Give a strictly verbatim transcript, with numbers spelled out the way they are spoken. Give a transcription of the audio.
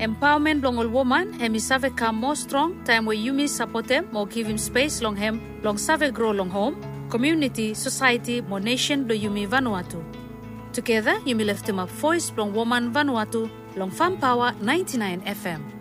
Empowerment long all woman, hemi save come more strong, time where Yumi support him, more give him space long him, long save grow long home, community, society, more nation do Yumi Vanuatu. Together, Yumi left him up voice long woman Vanuatu, long Farm Power ninety-nine F M.